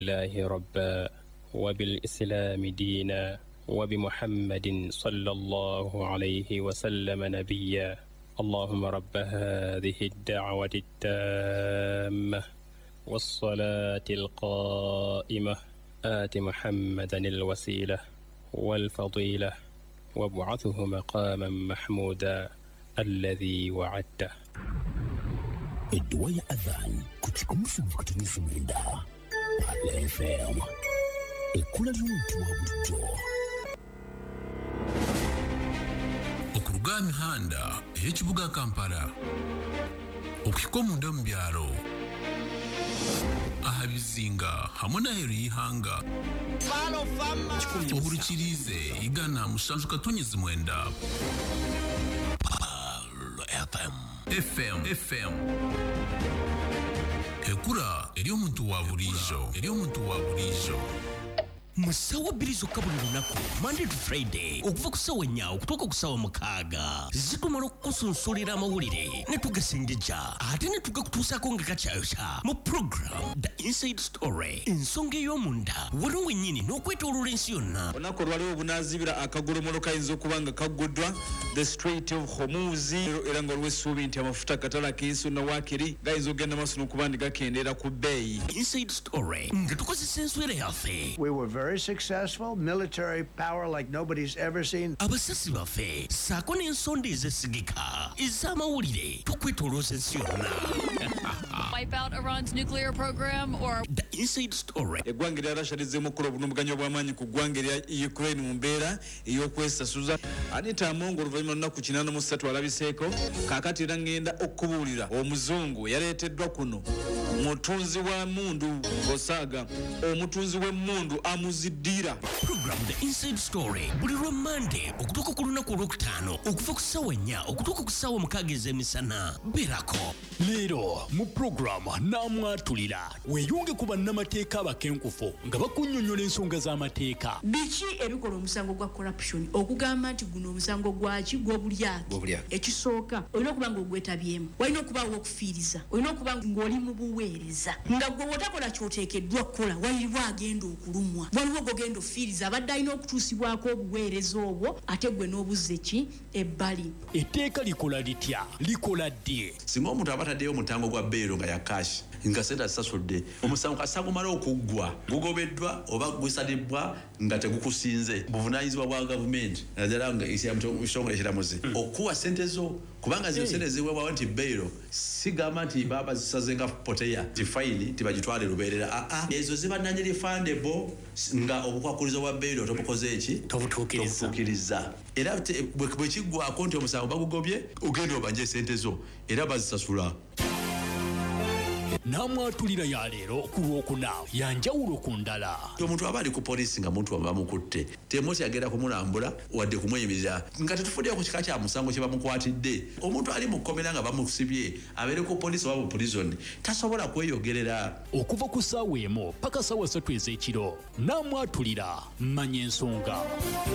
الله ربا وبالإسلام دينا وبمحمد صلى الله عليه وسلم نبيا اللهم رب هذه الدعوة التامة والصلاة القائمة آت محمدا الوسيلة والفضيلة وابعثه مقاما محمودا الذي وعدته. الدواء أذان كتكم سبكتني سميندا على FM الكل اليوم توابدو Okurugami handa ekibuga Kampala okikomu mbyalo ahabizinga hamwe na erihanga ohurikirize igana musanju katonyezi mwenda FM ekura eri omuntu wa bulijo musawa bilizo kabuli lunaku Monday to Friday okuva kusawa nya okutoka kusawa mukaga zitumala okusunsulira amawulire ne tugasengeja ate ne tugakutuusako nga kakyayosha mu program The Inside Story ensonga ey'omunda waliwo wennyini n'okwetooloola ensi yonna olunaku olwaliwo obunaazibira akagolomolo kayinza okuba nga kaggudwa the Strait of Hormuz era nga olw'essuubi nti amafuta katala k'ensuna waakiri gayinza okugenda maaso n'okuba ndi gakendeera ku bbeeyi. Inside Story nga tukozesa enswera yaffe. We were very successful, military power like nobody's ever seen. Abasasi baffe saako n'ensonda ezesigika ez'amawulire tukwetoolooza ensi yonna. Wipe out Iran's nuclear program or The Inside Story. Eggwanga lya Russia lizzeemu okukola obulumbaganyi obw'amaanyi ku ggwanga lya Ukraine mu mbeera ey'okwesasuza. Anita Amongo oluvannyuma lunaku 83 alabiseeko kaakati era ngenda okubuulira omuzungu yaleeteddwa kuno mutunzi wa mundu Osaaga omutunzi w'emmundu amuziddira. Program The Inside Story buli lwa Monday okutuuka ku lunaku olwokutaano okuva ku ssaawa 4 okutuuka ku ssaawa 6 ez'emisana beerako. Leero mu program Namwatulira weeyunge ku bannamateeka abakenkufu nga bakunnyonnyola ensonga z'amateeka. Biki ebikola omusango gwa corruption okugamba nti guno omusango gwaki gw'obulyake. Ekisooka olina okuba ng'ogwetabyemu, walina okuba w'okufiiriza, olina okuba ng'oli mu buweereza nga gwe wotakola ky'oteekeddwa kukola waliwo agenda okulumwa, waliwo gogenda ofiiriza abadde alina okutuusibwako obuweereza obwo ate gwe n'obuzze ki ebbali. Etteeka likola litya likola ddi? Singa omuntu abataddeyo omutango gwa beero nga yakashi nga sente asasudde omusango kasagumala okuggwa gugobeddwa oba gusalibwa nga tegukusinze buvunaanyizibwa bwa gavumenti naddala nga ekitongole ekiramuzi okuwa sente zo kubanga zino sente ziweebwawo nti beero sigamba nti baba zisaze nga poteya tifayini tibagitwale lubeerera ezo ziba non-refundable nga obukwakulizo bwa beero tobukoze eki tobutuukiriza era bwe kiggwako nti omusango bagugobye ogenda obanje sente zo era bazisasula. Namwatulira ya leero ku Lwokuna yanjawulo ku ndala. Omuntu aba ali ku poliisi nga muntu bamukutte temoti agenda kumulambula wadde kumweyimirira nga tetufuddeyo ku kika kya musango kye bamukwatidde. Omuntu ali mu kkomera nga bamusibye abeere ku poliisi oba mu prison tasobola kweyogerera. Okuva ku ssaawa emu paka ssaawa 3 ez'ekiro Namwatulira manya ensonga.